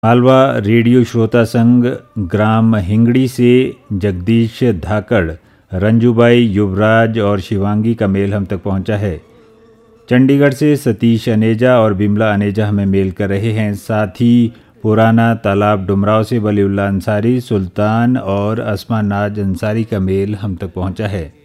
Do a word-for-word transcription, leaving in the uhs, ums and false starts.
Malwa radio श्रोता संघ ग्राम हिंगड़ी से जगदीश धाकड़, रंजूबाई, युवराज और शिवांगी का मेल हम तक पहुंचा है। चंडीगढ़ से सतीश अनेजा और बिमला अनेजा हमें मेल कर रहे हैं। साथ ही पुराना तालाब डुमराव से वलीउल्लाह अंसारी, सुल्तान और अस्मा नाज अंसारी का मेल हम तक पहुंचा है।